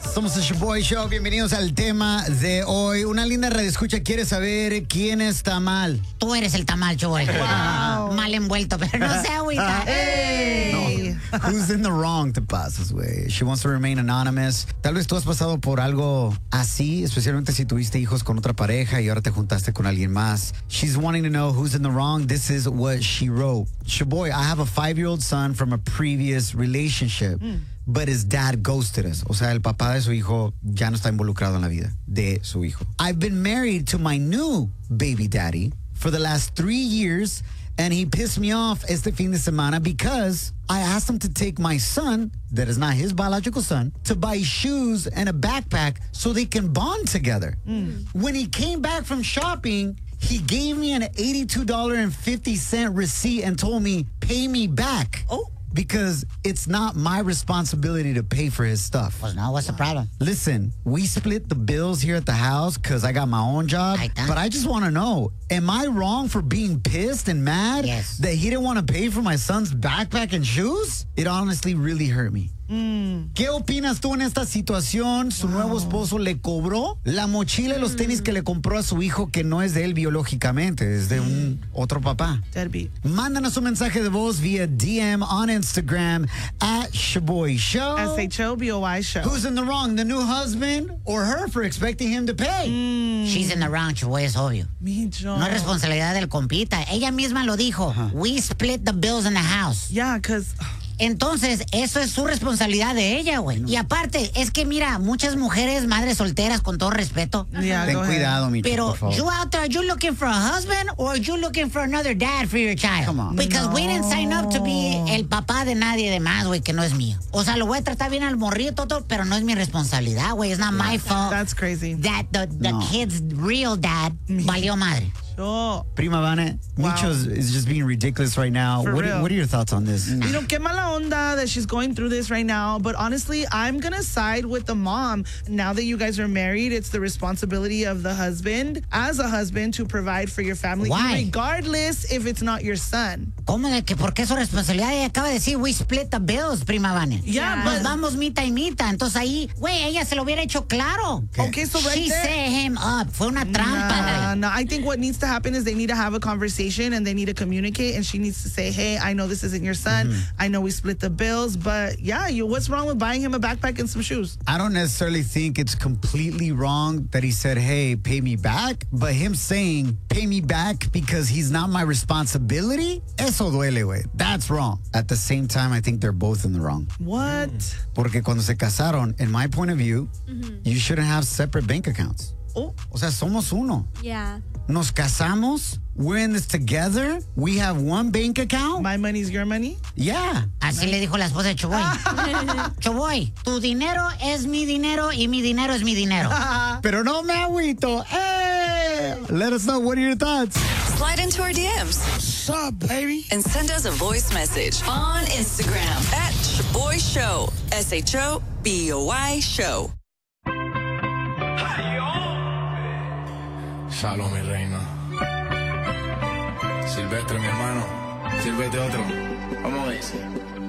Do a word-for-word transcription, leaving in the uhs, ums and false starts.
Somos el Shoboy Show. Bienvenidos al tema de hoy. Una linda radioescucha quiere saber quién está mal. Tú eres el tamal, Shoboy. Wow. Mal envuelto, pero no se agüita. Hey. No. Who's in the wrong? Te pasas, güey. She wants to remain anonymous. Tal vez tú has pasado por algo así, especialmente si tuviste hijos con otra pareja y ahora te juntaste con alguien más. She's wanting to know who's in the wrong. This is what she wrote. Shoboy, I have a five-year-old son from a previous relationship. Mm. But his dad ghosted us. O sea, el papá de su hijo ya no está involucrado en la vida de su hijo. I've been married to my new baby daddy for the last three years, and he pissed me off este fin de semana because I asked him to take my son, that is not his biological son, to buy shoes and a backpack so they can bond together. Mm. When he came back from shopping, he gave me an eighty-two dollars and fifty cents receipt and told me, pay me back. Oh. Because it's not my responsibility to pay for his stuff. Well, no, what's the problem? Listen, we split the bills here at the house because I got my own job. But I just want to know, am I wrong for being pissed and mad yes. that he didn't want to pay for my son's backpack and shoes? It honestly really hurt me. Mm. ¿Qué opinas tú en esta situación? Su wow. nuevo esposo le cobró la mochila y los tenis que le compró a su hijo, que no es de él biológicamente, es de un otro papá. Deadbeat. Mándanos un mensaje de voz vía D M on Instagram at Shoboy Show. S H O B O Y Show. Who's in the wrong, the new husband or her for expecting him to pay? Mm. She's in the wrong, Shoboy, es obvio. Me, no es responsabilidad del compita. Ella misma lo dijo. Uh-huh. We split the bills in the house. Yeah, because... Entonces, eso es su responsabilidad de ella, güey. Y aparte, es que mira, muchas mujeres, madres solteras, con todo respeto. Yeah, Ten cuidado, mi Pero, por favor. you out there, you looking for a husband or you looking for another dad for your child? Come on. Because no. we didn't sign up to be el papá de nadie de más, güey, que no es mío. O sea, lo voy a tratar bien al morrito, todo, pero no es mi responsabilidad, güey. It's not yeah. my fault. That's crazy. That the, the no. kid's real dad valió madre. Sure. Prima Vane, wow. Micho's is just being ridiculous right now. For What, real. Are, what are your thoughts on this? You know, qué mala onda that she's going through this right now. But honestly, I'm going to side with the mom. Now that you guys are married, it's the responsibility of the husband, as a husband, to provide for your family. Why? Regardless if it's not your son. ¿Cómo de que por qué es su responsabilidad? Ella acaba de decir, we split the bills, Prima Vane. Yeah, Nos but... vamos mita y mita. Entonces ahí, güey, ella se lo hubiera hecho claro. Okay, okay so right She there... set him up. Fue una trampa. Nah, no, I think what needs to happen is they need to have a conversation and they need to communicate, and she needs to say, hey, I know this isn't your son. Mm-hmm. I know we split the bills, but yeah, you, what's wrong with buying him a backpack and some shoes? I don't necessarily think it's completely wrong that he said, hey, pay me back, but him saying, pay me back because he's not my responsibility, eso duele, güey. That's wrong. At the same time, I think they're both in the wrong. What? Porque cuando se casaron, in my point of view, mm-hmm. you shouldn't have separate bank accounts. Oh. O sea, somos uno. Yeah. Nos casamos. We're in this together. We have one bank account. My money's your money? Yeah. Así le dijo la esposa de Shoboy. Shoboy, tu dinero es mi dinero y mi dinero es mi dinero. Pero no me agüito. Hey! Let us know, what are your thoughts? Slide into our D Ms. What's up, baby? And send us a voice message on Instagram at Shoboy Show. S H O B O Y Show. Shalom, mi reina. Silvestre, mi hermano. Sírvete otro. Vamos a ver.